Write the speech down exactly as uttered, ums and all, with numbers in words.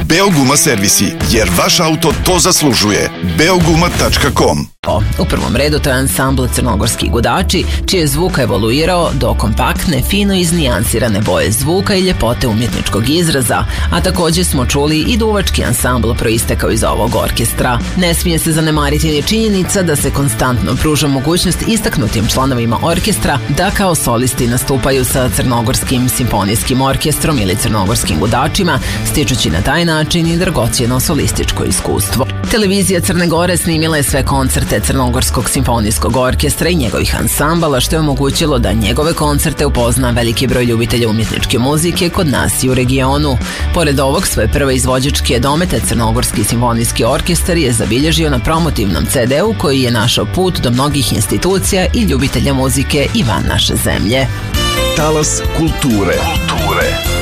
Beoguma servisi, jer vaš auto to zaslužuje. beoguma tačka com. U prvom redu to je ansambl Crnogorski gudači, čiji je zvuk evoluirao do kompaktne, fino iznijansirane boje zvuka i ljepote umjetničkog izraza, a također smo čuli i duvački ansambl proistekao iz ovog orkestra. Ne smije se zanemariti ni činjenica da se konstantno pruža mogućnost istaknutim članovima orkestra da kao solisti nastupaju sa Crnogorskim simfonijskim orkestrom ili Crnogorskim gudačima, stičući na taj način i dragocjeno solističko iskustvo. Televizija Crne Gore snimila je sve koncerte Crnogorskog simfonijskog orkestra i njegovih ansambala, što je omogućilo da njegove koncerte upozna veliki broj ljubitelja umjetničke muzike kod nas i u regionu. Pored ovog, svoje prve izvođačke domete Crnogorski simfonijski orkestar je zabilježio na promotivnom ce de u koji je našao put do mnogih institucija i ljubitelja muzike i van naše zemlje. Talas kulture. Kulture.